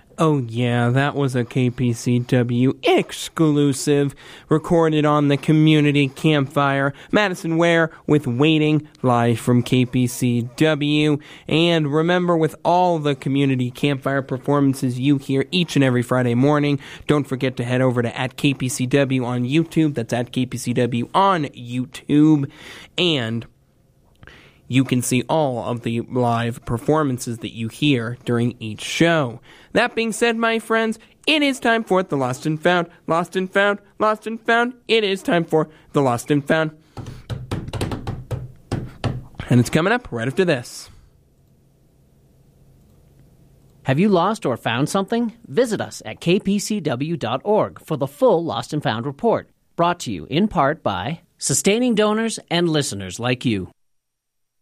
Oh yeah, that was a KPCW exclusive, recorded on the Community Campfire. Madison Ware with Waiting, live from KPCW. And remember, with all the Community Campfire performances you hear each and every Friday morning, don't forget to head over to @KPCW on YouTube. That's @KPCW on YouTube. And you can see all of the live performances that you hear during each show. That being said, my friends, it is time for the Lost and Found, Lost and Found, Lost and Found. It is time for the Lost and Found. And it's coming up right after this. Have you lost or found something? Visit us at kpcw.org for the full Lost and Found report, brought to you in part by sustaining donors and listeners like you.